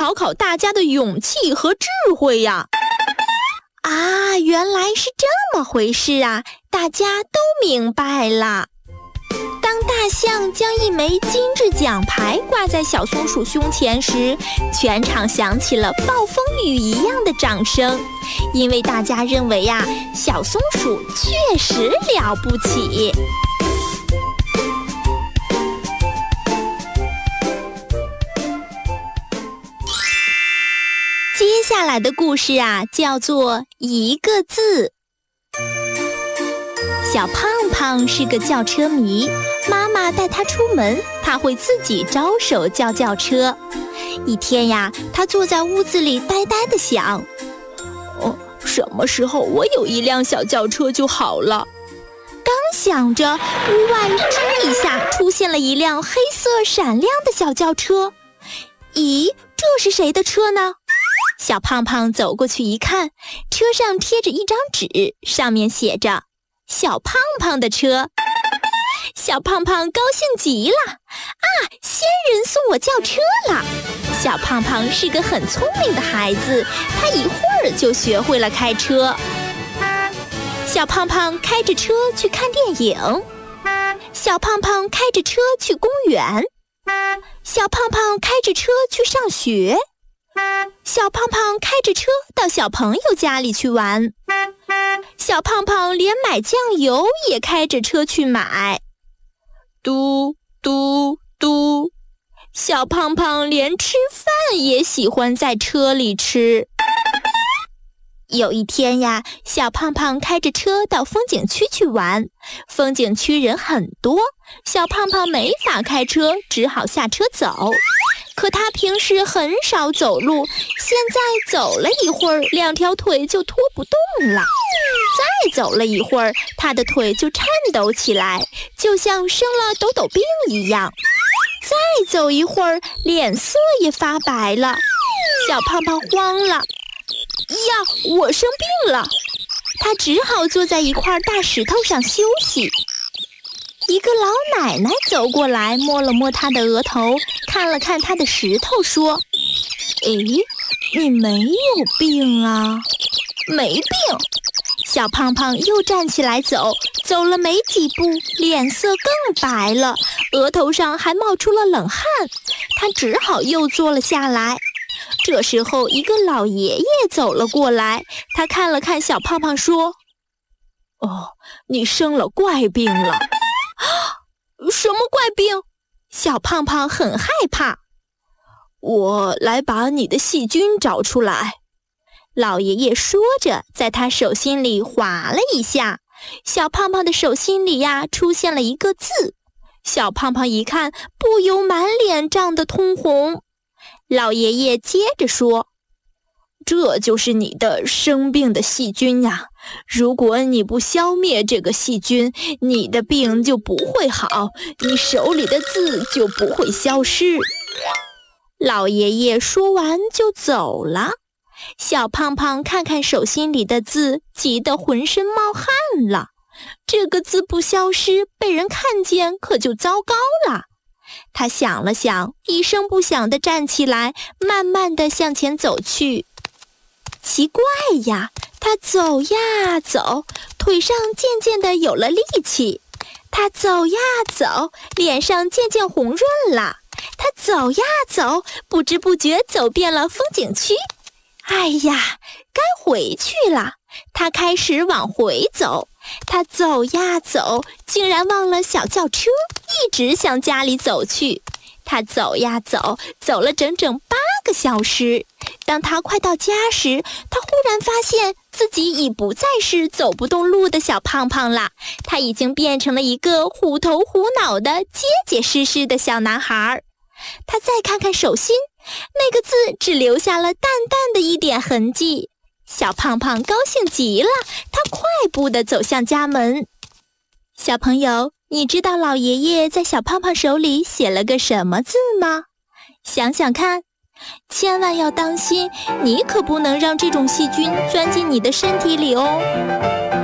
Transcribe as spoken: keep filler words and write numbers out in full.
考考大家的勇气和智慧呀。啊，原来是这么回事啊，大家都明白了。当大象将一枚金质奖牌挂在小松鼠胸前时，全场响起了暴风雨一样的掌声，因为大家认为呀、啊，小松鼠确实了不起。接下来的故事啊，叫做一个字。小胖胖是个轿车迷，妈妈带他出门，他会自己招手叫轿车。一天呀，他坐在屋子里呆呆地想，哦，什么时候我有一辆小轿车就好了。刚想着，屋外吱一下出现了一辆黑色闪亮的小轿车。咦，这是谁的车呢？小胖胖走过去一看，车上贴着一张纸，上面写着小胖胖的车。小胖胖高兴极了，啊，仙人送我轿车了。小胖胖是个很聪明的孩子，他一会儿就学会了开车。小胖胖开着车去看电影，小胖胖开着车去公园，小胖胖开着车去上学，小胖胖开着车到小朋友家里去玩，小胖胖连买酱油也开着车去买。嘟嘟嘟，小胖胖连吃饭也喜欢在车里吃。有一天呀，小胖胖开着车到风景区去玩，风景区人很多，小胖胖没法开车，只好下车走。可他平时很少走路，现在走了一会儿，两条腿就拖不动了。再走了一会儿，他的腿就颤抖起来，就像生了抖抖病一样。再走一会儿，脸色也发白了。小胖胖慌了，呀，我生病了！他只好坐在一块大石头上休息。一个老奶奶走过来，摸了摸他的额头，看了看他的石头，说：“诶，你没有病啊？”“没病。”小胖胖又站起来走，走了没几步，脸色更白了，额头上还冒出了冷汗。他只好又坐了下来。这时候，一个老爷爷走了过来，他看了看小胖胖，说：“哦，你生了怪病了。”“什么怪病？”小胖胖很害怕。“我来把你的细菌找出来。”老爷爷说着，在他手心里划了一下，小胖胖的手心里呀，出现了一个字。小胖胖一看，不由满脸涨得通红。老爷爷接着说：“这就是你的生病的细菌呀！如果你不消灭这个细菌，你的病就不会好，你手里的字就不会消失。”老爷爷说完就走了。小胖胖看看手心里的字，急得浑身冒汗了。这个字不消失，被人看见可就糟糕了。他想了想，一声不响地站起来，慢慢地向前走去。奇怪呀，他走呀走，腿上渐渐地有了力气。他走呀走，脸上渐渐红润了。他走呀走，不知不觉走遍了风景区。哎呀，该回去了。他开始往回走，他走呀走，竟然忘了小轿车，一直向家里走去。他走呀走，走了整整八个小时。当他快到家时，他忽然发现自己已不再是走不动路的小胖胖了，他已经变成了一个虎头虎脑的结结实实的小男孩。他再看看手心，那个字只留下了淡淡的一点痕迹。小胖胖高兴极了，他快步地走向家门。小朋友，你知道老爷爷在小胖胖手里写了个什么字吗？想想看，千万要当心，你可不能让这种细菌钻进你的身体里哦。